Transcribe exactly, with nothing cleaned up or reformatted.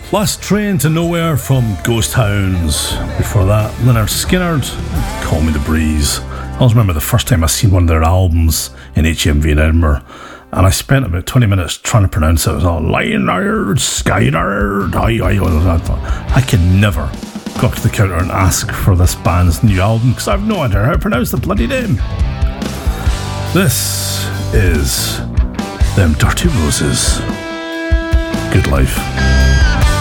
Last Train to Nowhere from Ghost Hounds. Before that, Lynyrd Skynyrd, Call Me the Breeze. I always remember the first time I seen one of their albums in H M V in Edinburgh, and I spent about twenty minutes trying to pronounce it. It was all Lynyrd Skynyrd. I, I, I can never go up to the counter and ask for this band's new album because I have no idea how to pronounce the bloody name. This is them Dirty Roses. Good life.